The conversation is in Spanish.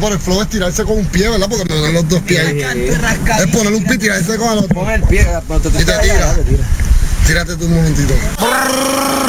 por el flow es tirarse con un pie, ¿verdad? Porque me dan los dos pies ahí. Es poner un pie y tirarse con el otro. Pon el pie, Y te tira. Tírate tú un momentito.